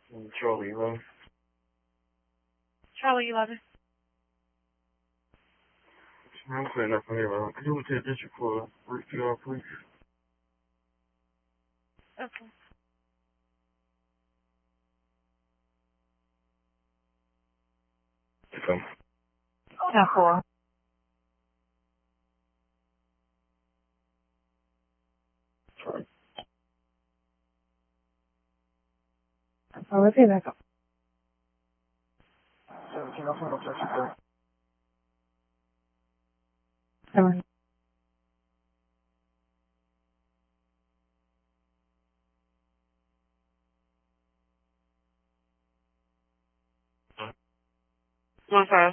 Charlie 11. Charlie 11. I'm clearing up from here, man. Could you go to the district for PR, please? Okay. Come. Yeah, cool. Oh, let's see that. 17, I'll find out that. 7. One five.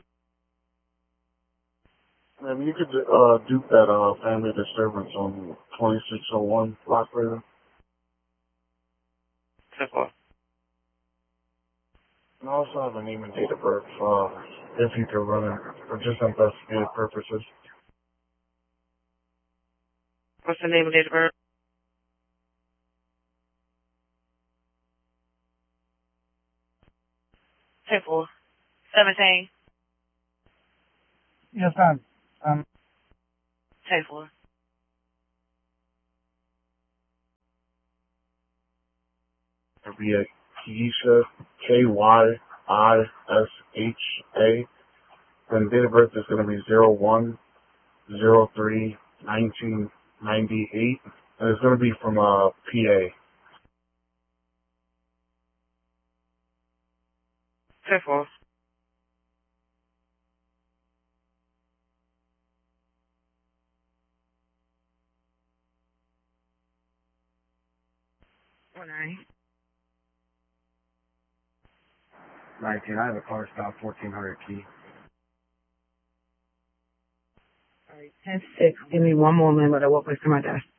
Ma'am, you could dupe that family disturbance on 2601 block later. 10-4. And I also have a name and date of birth, if you could run it for just investigative purposes. What's the name and date of birth? 10-4. 17. Yes, ma'am. 10-4. It'll be a Kyisha, Kyisha. And date of birth is going to be 01/03/1998. And it's going to be from PA. 10-4. One 9. 19. I have a car stop, 1400 key. Alright, 10-6. Give me one moment, but I walk away from my desk.